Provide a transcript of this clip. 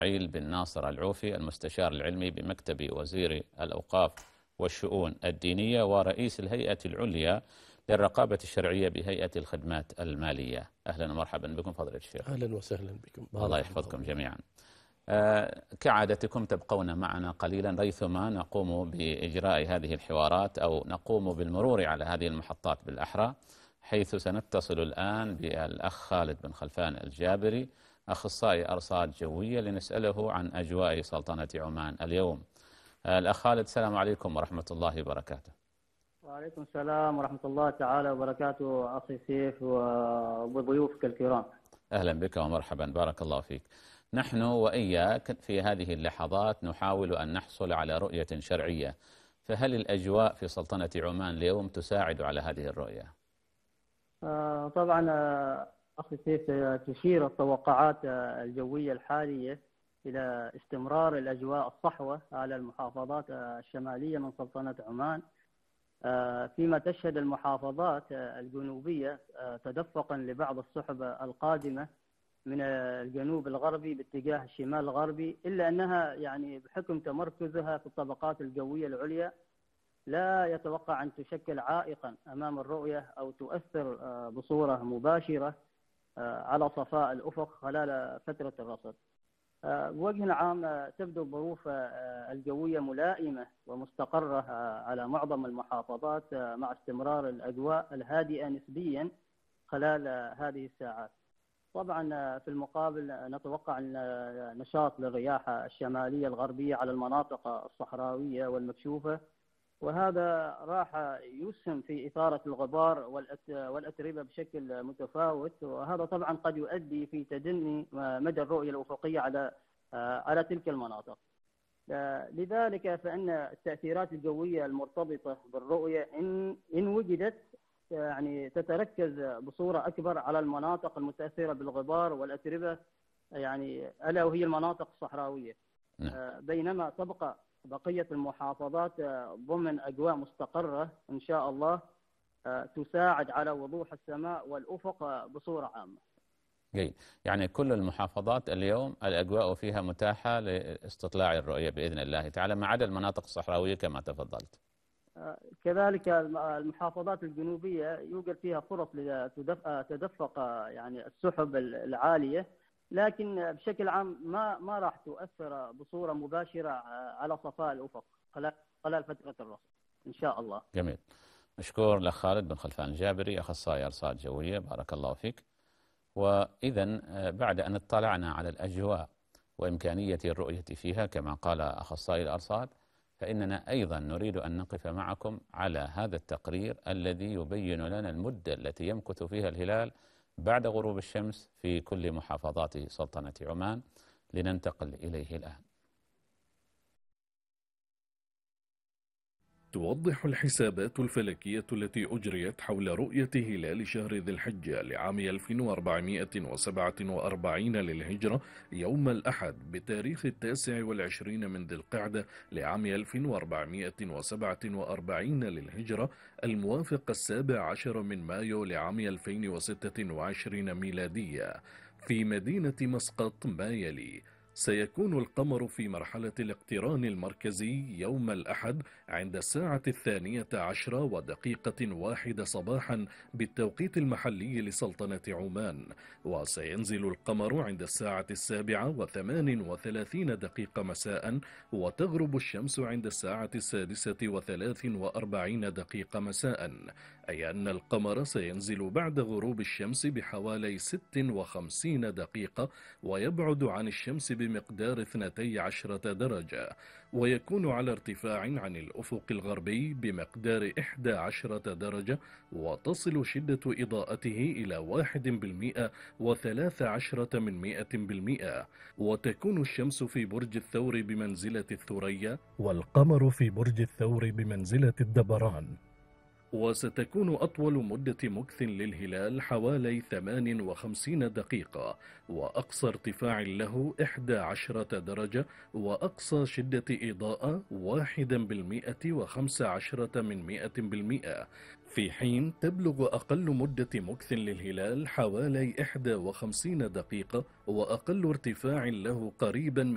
إسماعيل بن ناصر العوفي، المستشار العلمي بمكتب وزير الأوقاف والشؤون الدينية ورئيس الهيئة العليا للرقابة الشرعية بهيئة الخدمات المالية. أهلا ومرحبا بكم فضيلة الشيخ. أهلا وسهلا بكم. الله يحفظكم جميعا. كعادتكم تبقون معنا قليلا ريثما نقوم بإجراء هذه الحوارات أو نقوم بالمرور على هذه المحطات بالأحرى، حيث سنتصل الآن بالأخ خالد بن خلفان الجابري، أخصائي أرصاد جوية، لنسأله عن أجواء سلطنة عمان اليوم. الأخ خالد، السلام عليكم ورحمة الله وبركاته. وعليكم السلام ورحمة الله تعالى وبركاته أخي سيف وضيوفك الكرام. أهلا بك ومرحبا، بارك الله فيك. نحن وإياك في هذه اللحظات نحاول أن نحصل على رؤية شرعية، فهل الأجواء في سلطنة عمان اليوم تساعد على هذه الرؤية؟ طبعا أخي سيف، تشير التوقعات الجوية الحالية إلى استمرار الأجواء الصحوة على المحافظات الشمالية من سلطنة عمان، فيما تشهد المحافظات الجنوبية تدفقا لبعض السحب القادمة من الجنوب الغربي باتجاه الشمال الغربي، إلا أنها يعني بحكم تمركزها في الطبقات الجوية العليا لا يتوقع أن تشكل عائقا أمام الرؤية أو تؤثر بصورة مباشرة على صفاء الأفق خلال فترة الرصد. بوجه عام تبدو الظروف الجوية ملائمة ومستقرة على معظم المحافظات مع استمرار الأجواء الهادئة نسبيا خلال هذه الساعات. طبعا في المقابل نتوقع نشاط للرياح الشمالية الغربية على المناطق الصحراوية والمكشوفة، وهذا راح يسهم في إثارة الغبار والأتربة بشكل متفاوت، وهذا طبعا قد يؤدي في تدني مدى الرؤية الأفقية على تلك المناطق. لذلك فإن التأثيرات الجوية المرتبطة بالرؤية إن وجدت يعني تتركز بصورة أكبر على المناطق المتأثرة بالغبار والأتربة، يعني ألا وهي المناطق الصحراوية، بينما تبقى بقية المحافظات ضمن أجواء مستقرة إن شاء الله تساعد على وضوح السماء والأفق بصورة عامة. جيد، يعني كل المحافظات اليوم الأجواء فيها متاحة لاستطلاع الرؤية بإذن الله تعالى، ما عدا المناطق الصحراوية كما تفضلت. كذلك المحافظات الجنوبية يوجد فيها فرص لتدفق يعني السحب العالية، لكن بشكل عام ما راح تؤثر بصورة مباشرة على صفاء الأفق خلال فترة الرصد إن شاء الله. جميل، مشكور لك خالد بن خلفان الجابري، أخصائي أرصاد جوية، بارك الله فيك. وإذا بعد أن اطلعنا على الأجواء وإمكانية الرؤية فيها كما قال أخصائي الأرصاد، فإننا أيضا نريد أن نقف معكم على هذا التقرير الذي يبين لنا المدة التي يمكث فيها الهلال بعد غروب الشمس في كل محافظات سلطنة عمان، لننتقل إليه الآن. توضح الحسابات الفلكية التي أجريت حول رؤية هلال شهر ذي الحجة لعام 1447 للهجرة يوم الأحد بتاريخ 29 من ذي القعدة لعام 1447 للهجرة الموافق 17 من مايو لعام 2026 ميلادية في مدينة مسقط ما يلي: سيكون القمر في مرحلة الاقتران المركزي يوم الأحد عند 12:10 صباحا بالتوقيت المحلي لسلطنة عمان، وسينزل القمر عند 7:38 مساء، وتغرب الشمس عند 6:43 مساء، أي أن القمر سينزل بعد غروب الشمس بحوالي 56 دقيقة ويبعد عن الشمس بمقدار 12 درجة، ويكون على ارتفاع عن الأفق الغربي بمقدار 11 درجة، وتصل شدة إضاءته إلى 1.13%، وتكون الشمس في برج الثور بمنزلة الثريا، والقمر في برج الثور بمنزلة الدبران. وستكون أطول مدة مكث للهلال حوالي 58 دقيقة، وأقصى ارتفاع له 11 درجة، وأقصى شدة إضاءة 1/115%، في حين تبلغ أقل مدة مكث للهلال حوالي 51 دقيقة، وأقل ارتفاع له قريبا